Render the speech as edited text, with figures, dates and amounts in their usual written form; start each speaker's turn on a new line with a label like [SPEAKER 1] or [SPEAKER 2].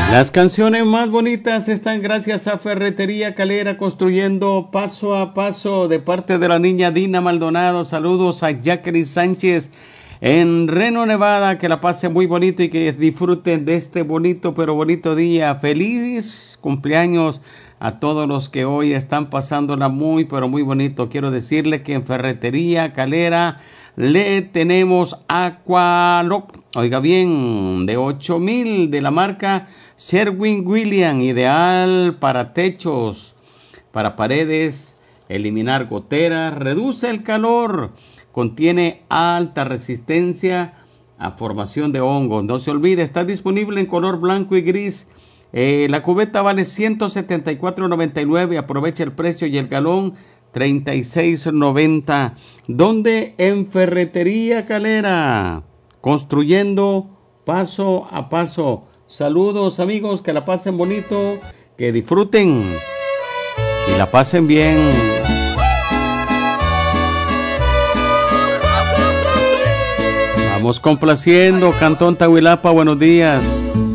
[SPEAKER 1] Las canciones más bonitas están gracias a Ferretería Calera, construyendo paso a paso, de parte de la niña Dina Maldonado. Saludos a Jacqueline Sánchez en Reno, Nevada. Que la pase muy bonito y que disfruten de este bonito pero bonito día. Feliz cumpleaños a todos los que hoy están pasándola muy pero muy bonito. Quiero decirle que en Ferretería Calera le tenemos Aqualock, oiga bien, de 8,000, de la marca Sherwin-Williams, ideal para techos, para paredes, eliminar goteras, reduce el calor, contiene alta resistencia a formación de hongos. No se olvide, está disponible en color blanco y gris. La cubeta vale $174.99, aprovecha el precio, y el galón $36.90. ¿Dónde? En Ferretería Calera, construyendo paso a paso. Saludos amigos, que la pasen bonito, que disfruten y la pasen bien. Vamos complaciendo, Cantón Tahuilapa, buenos días.